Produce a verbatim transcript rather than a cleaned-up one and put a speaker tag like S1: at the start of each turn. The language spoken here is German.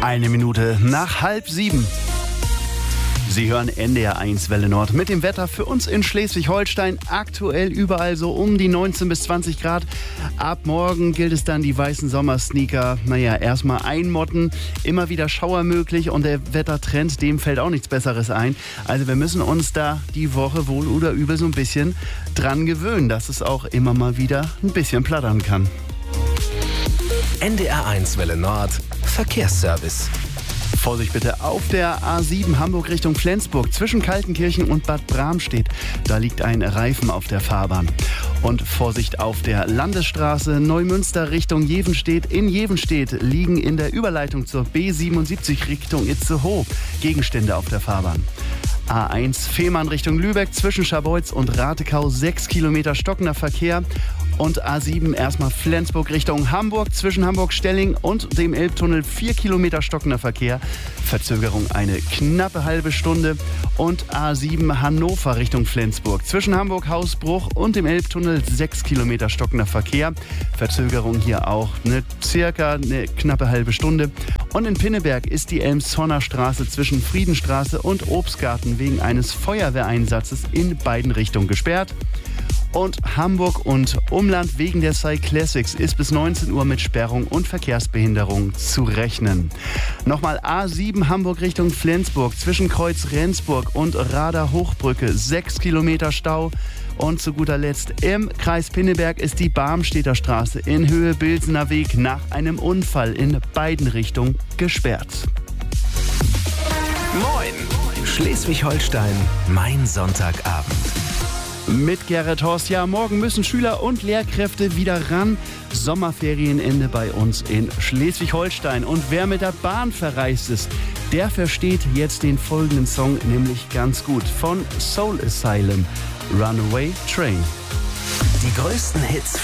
S1: Eine Minute nach halb sieben. Sie hören N D R eins Welle Nord mit dem Wetter für uns in Schleswig-Holstein. Aktuell überall so um die neunzehn bis zwanzig Grad. Ab morgen gilt es dann die weißen Sommersneaker. Naja, erstmal einmotten, immer wieder Schauer möglich und der Wettertrend, dem fällt auch nichts Besseres ein. Also wir müssen uns da die Woche wohl oder übel so ein bisschen dran gewöhnen, dass es auch immer mal wieder ein bisschen plattern kann.
S2: N D R eins Welle Nord Verkehrsservice.
S1: Vorsicht bitte auf der A sieben Hamburg Richtung Flensburg zwischen Kaltenkirchen und Bad Bramstedt. Da liegt ein Reifen auf der Fahrbahn. Und Vorsicht auf der Landesstraße Neumünster Richtung Jevenstedt. In Jevenstedt liegen in der Überleitung zur B siebenundsiebzig Richtung Itzehoe Gegenstände auf der Fahrbahn. A eins Fehmarn Richtung Lübeck zwischen Scharbeutz und Ratekau sechs Kilometer stockender Verkehr. Und A sieben erstmal Flensburg Richtung Hamburg zwischen Hamburg-Stelling und dem Elbtunnel vier Kilometer stockender Verkehr. Verzögerung eine knappe halbe Stunde. Und A sieben Hannover Richtung Flensburg zwischen Hamburg-Hausbruch und dem Elbtunnel sechs Kilometer stockender Verkehr. Verzögerung hier auch eine circa eine knappe halbe Stunde. Und in Pinneberg ist die Elmshorner Straße zwischen Friedenstraße und Obstgarten wegen eines Feuerwehreinsatzes in beiden Richtungen gesperrt. Und Hamburg und Umland wegen der Cyclassics ist bis neunzehn Uhr mit Sperrung und Verkehrsbehinderung zu rechnen. Nochmal A sieben Hamburg Richtung Flensburg zwischen Kreuz Rendsburg und Rader Hochbrücke sechs Kilometer Stau. Und zu guter Letzt im Kreis Pinneberg ist die Barmstedter Straße in Höhe Bilsener Weg nach einem Unfall in beiden Richtungen gesperrt.
S2: Moin! Schleswig-Holstein, mein Sonntagabend.
S1: Mit Gerrit Horst. Ja, morgen müssen Schüler und Lehrkräfte wieder ran. Sommerferienende bei uns in Schleswig-Holstein. Und wer mit der Bahn verreist ist, der versteht jetzt den folgenden Song nämlich ganz gut. Von Soul Asylum, Runaway Train.
S2: Die größten Hits